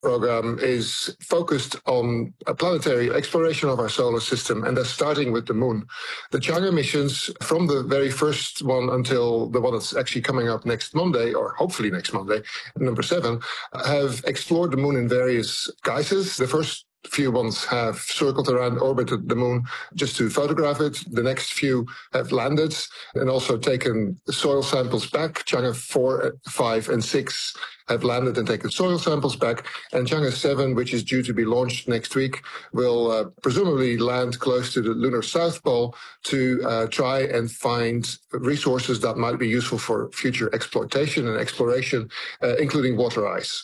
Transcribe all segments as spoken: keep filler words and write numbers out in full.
program is focused on a planetary exploration of our solar system, and that's starting with the moon. The Chang'e missions, from the very first one until the one that's actually coming up next Monday, or hopefully next Monday, number seven, have explored the moon in various guises. The first few ones have circled around, orbited the moon just to photograph it. The next few have landed and also taken soil samples back. Chang'e four, five, and six have landed and taken soil samples back. And Chang'e seven, which is due to be launched next week, will uh, presumably land close to the lunar South Pole to uh, try and find resources that might be useful for future exploitation and exploration, uh, including water ice.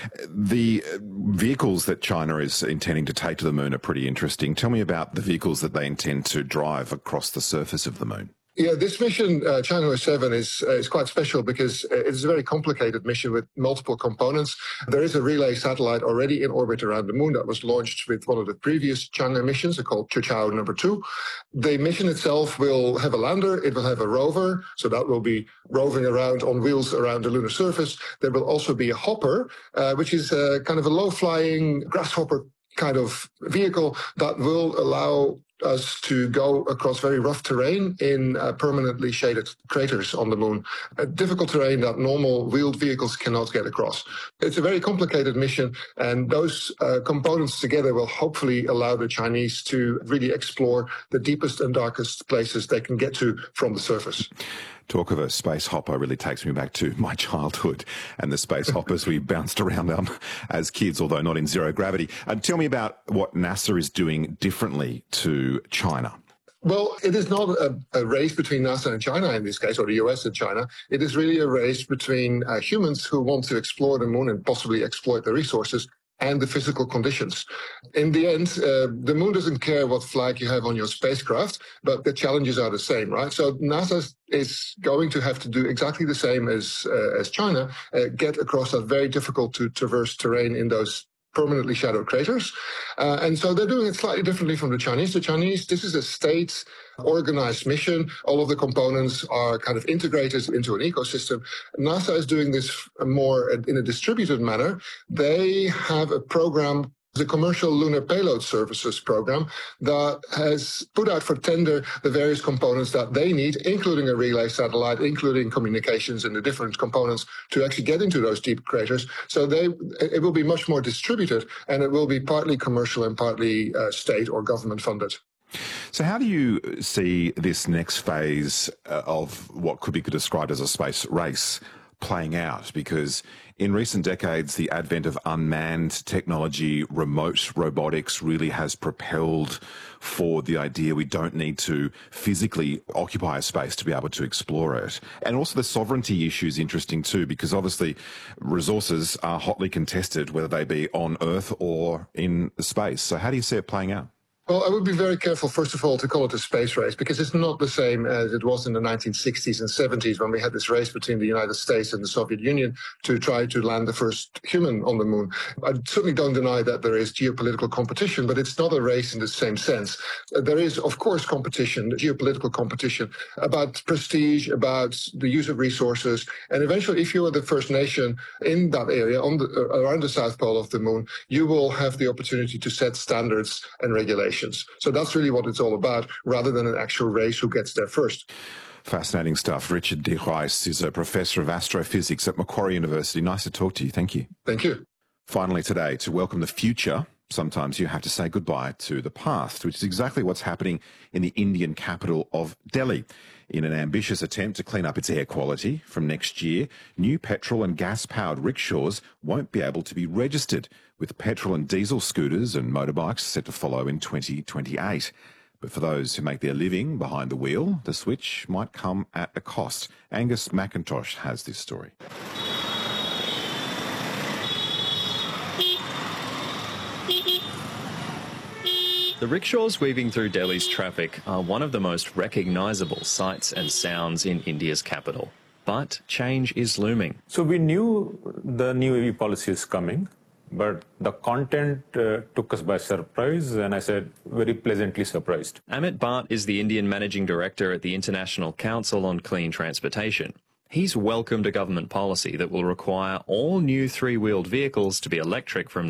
The vehicles that China is intending to take to the moon are pretty interesting. Tell me about the vehicles that they intend to drive across the surface of the moon. Yeah, this mission, uh, Chang'e seven, is uh, is quite special because it's a very complicated mission with multiple components. There is a relay satellite already in orbit around the moon that was launched with one of the previous Chang'e missions, called Chichao number two. The mission itself will have a lander, it will have a rover, so that will be roving around on wheels around the lunar surface. There will also be a hopper, uh, which is a kind of a low-flying grasshopper kind of vehicle that will allow us to go across very rough terrain in uh, permanently shaded craters on the moon, a difficult terrain that normal wheeled vehicles cannot get across. It's a very complicated mission, and those uh, components together will hopefully allow the Chinese to really explore the deepest and darkest places they can get to from the surface. Talk of a space hopper really takes me back to my childhood and the space hoppers we bounced around on as kids, although not in zero gravity. Uh, tell me about what NASA is doing differently to China. Well, it is not a, a race between NASA and China in this case, or the U S and China. It is really a race between uh, humans who want to explore the moon and possibly exploit the resources, and the physical conditions. In the end, uh, the moon doesn't care what flag you have on your spacecraft, but the challenges are the same, right? So NASA is going to have to do exactly the same as uh, as China, uh, get across that very difficult to traverse terrain in those permanently shadowed craters. Uh, and so they're doing it slightly differently from the Chinese. The Chinese, this is a state organized mission. All of the components are kind of integrated into an ecosystem. NASA is doing this more in a distributed manner. They have a program, the Commercial Lunar Payload Services program, that has put out for tender the various components that they need, including a relay satellite, including communications and the different components to actually get into those deep craters. So they, it will be much more distributed, and it will be partly commercial and partly uh, state or government funded. So how do you see this next phase uh, of what could be described as a space race playing out? Because in recent decades, the advent of unmanned technology, remote robotics, really has propelled forward the idea we don't need to physically occupy a space to be able to explore it. And also the sovereignty issue is interesting too, because obviously resources are hotly contested, whether they be on Earth or in space. So how do you see it playing out? Well, I would be very careful, first of all, to call it a space race, because it's not the same as it was in the nineteen sixties and seventies when we had this race between the United States and the Soviet Union to try to land the first human on the moon. I certainly don't deny that there is geopolitical competition, but it's not a race in the same sense. There is, of course, competition, geopolitical competition about prestige, about the use of resources. And eventually, if you are the first nation in that area, on the, around the South Pole of the moon, you will have the opportunity to set standards and regulations. So that's really what it's all about, rather than an actual race who gets there first. Fascinating stuff. Richard de Rijs is a professor of astrophysics at Macquarie University. Nice to talk to you. Thank you. Thank you. Finally today, to welcome the future, sometimes you have to say goodbye to the past, which is exactly what's happening in the Indian capital of Delhi. In an ambitious attempt to clean up its air quality, from next year, new petrol and gas-powered rickshaws won't be able to be registered, with petrol and diesel scooters and motorbikes set to follow in twenty twenty-eight. But for those who make their living behind the wheel, the switch might come at a cost. Angus McIntosh has this story. The rickshaws weaving through Delhi's traffic are one of the most recognisable sights and sounds in India's capital. But change is looming. So we knew the new E V policy is coming, but the content uh, took us by surprise, and I said very pleasantly surprised. Amit Bhatt is the Indian Managing Director at the International Council on Clean Transportation. He's welcomed a government policy that will require all new three-wheeled vehicles to be electric from